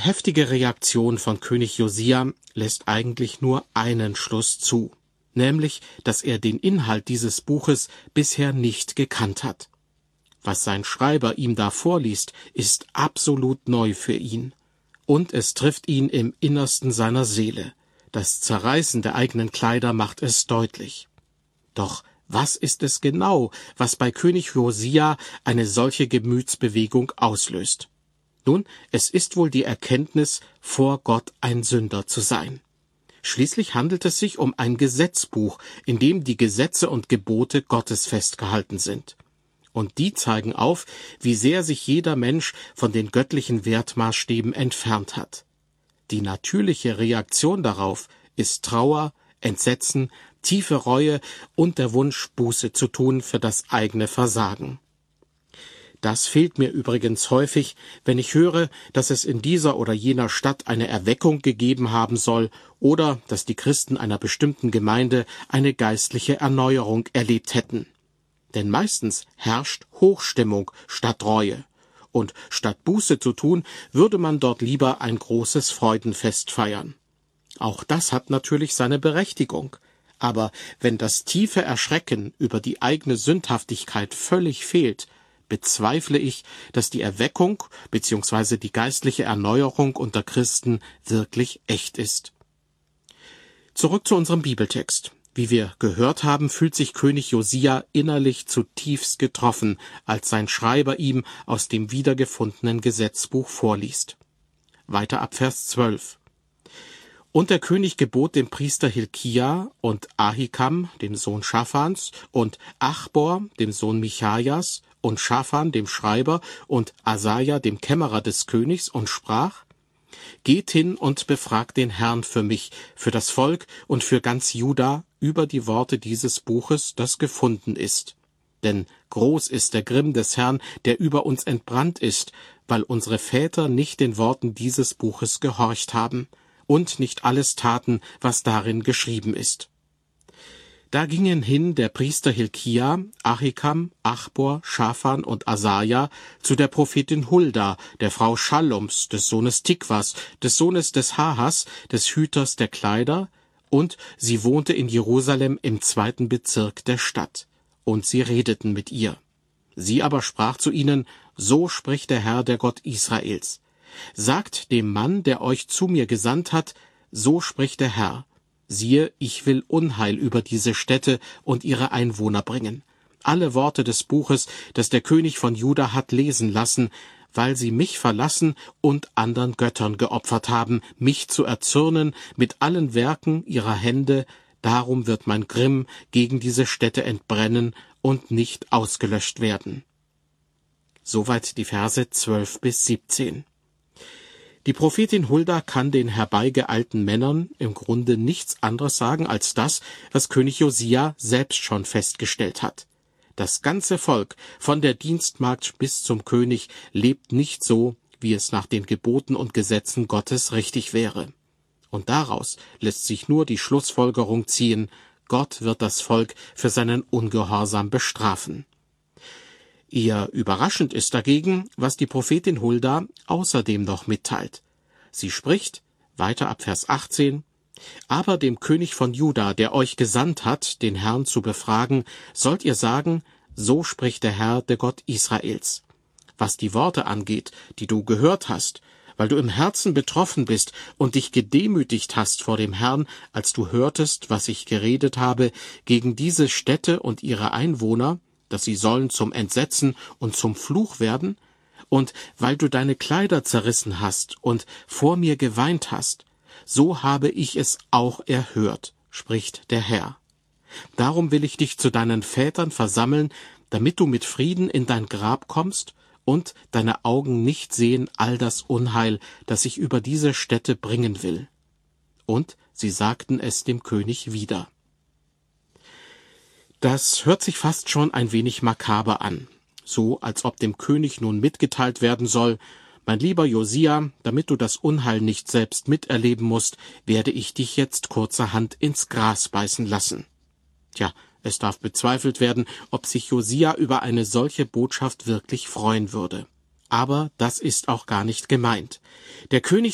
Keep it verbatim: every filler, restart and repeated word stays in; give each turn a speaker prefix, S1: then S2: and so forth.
S1: heftige Reaktion von König Josia lässt eigentlich nur einen Schluss zu, nämlich, dass er den Inhalt dieses Buches bisher nicht gekannt hat. Was sein Schreiber ihm da vorliest, ist absolut neu für ihn. Und es trifft ihn im Innersten seiner Seele. Das Zerreißen der eigenen Kleider macht es deutlich. Doch was ist es genau, was bei König Josia eine solche Gemütsbewegung auslöst? Nun, es ist wohl die Erkenntnis, vor Gott ein Sünder zu sein. Schließlich handelt es sich um ein Gesetzbuch, in dem die Gesetze und Gebote Gottes festgehalten sind. Und die zeigen auf, wie sehr sich jeder Mensch von den göttlichen Wertmaßstäben entfernt hat. Die natürliche Reaktion darauf ist Trauer, Entsetzen, tiefe Reue und der Wunsch, Buße zu tun für das eigene Versagen. Das fehlt mir übrigens häufig, wenn ich höre, dass es in dieser oder jener Stadt eine Erweckung gegeben haben soll oder dass die Christen einer bestimmten Gemeinde eine geistliche Erneuerung erlebt hätten. Denn meistens herrscht Hochstimmung statt Reue. Und statt Buße zu tun, würde man dort lieber ein großes Freudenfest feiern. Auch das hat natürlich seine Berechtigung. Aber wenn das tiefe Erschrecken über die eigene Sündhaftigkeit völlig fehlt, bezweifle ich, dass die Erweckung bzw. die geistliche Erneuerung unter Christen wirklich echt ist. Zurück zu unserem Bibeltext. Wie wir gehört haben, fühlt sich König Josia innerlich zutiefst getroffen, als sein Schreiber ihm aus dem wiedergefundenen Gesetzbuch vorliest. Weiter ab Vers zwölf. Und der König gebot dem Priester Hilkia und Ahikam, dem Sohn Schaphans, und Achbor, dem Sohn Michajas, und Schaphan, dem Schreiber, und Asaja, dem Kämmerer des Königs, und sprach: Geht hin und befragt den Herrn für mich, für das Volk und für ganz Juda über die Worte dieses Buches, das gefunden ist. Denn groß ist der Grimm des Herrn, der über uns entbrannt ist, weil unsere Väter nicht den Worten dieses Buches gehorcht haben und nicht alles taten, was darin geschrieben ist. Da gingen hin der Priester Hilkia, Ahikam, Achbor, Schaphan und Asaja zu der Prophetin Hulda, der Frau Schallums, des Sohnes Tikwas, des Sohnes des Hahas, des Hüters der Kleider, und sie wohnte in Jerusalem im zweiten Bezirk der Stadt. Und sie redeten mit ihr. Sie aber sprach zu ihnen: So spricht der Herr, der Gott Israels. Sagt dem Mann, der euch zu mir gesandt hat, so spricht der Herr: Siehe, ich will Unheil über diese Städte und ihre Einwohner bringen. Alle Worte des Buches, das der König von Juda hat lesen lassen, weil sie mich verlassen und anderen Göttern geopfert haben, mich zu erzürnen mit allen Werken ihrer Hände. Darum wird mein Grimm gegen diese Städte entbrennen und nicht ausgelöscht werden. Soweit die Verse zwölf bis siebzehn. Die Prophetin Hulda kann den herbeigeeilten Männern im Grunde nichts anderes sagen als das, was König Josia selbst schon festgestellt hat. Das ganze Volk, von der Dienstmagd bis zum König, lebt nicht so, wie es nach den Geboten und Gesetzen Gottes richtig wäre. Und daraus lässt sich nur die Schlussfolgerung ziehen: Gott wird das Volk für seinen Ungehorsam bestrafen. Eher überraschend ist dagegen, was die Prophetin Hulda außerdem noch mitteilt. Sie spricht, weiter ab Vers achtzehn, aber dem König von Juda, der euch gesandt hat, den Herrn zu befragen, sollt ihr sagen: So spricht der Herr, der Gott Israels. Was die Worte angeht, die du gehört hast, weil du im Herzen betroffen bist und dich gedemütigt hast vor dem Herrn, als du hörtest, was ich geredet habe gegen diese Städte und ihre Einwohner, dass sie sollen zum Entsetzen und zum Fluch werden, und weil du deine Kleider zerrissen hast und vor mir geweint hast, so habe ich es auch erhört, spricht der Herr. Darum will ich dich zu deinen Vätern versammeln, damit du mit Frieden in dein Grab kommst und deine Augen nicht sehen all das Unheil, das ich über diese Städte bringen will. Und sie sagten es dem König wieder. Das hört sich fast schon ein wenig makaber an, so als ob dem König nun mitgeteilt werden soll: Mein lieber Josia, damit du das Unheil nicht selbst miterleben musst, werde ich dich jetzt kurzerhand ins Gras beißen lassen. Tja, es darf bezweifelt werden, ob sich Josia über eine solche Botschaft wirklich freuen würde. Aber das ist auch gar nicht gemeint. Der König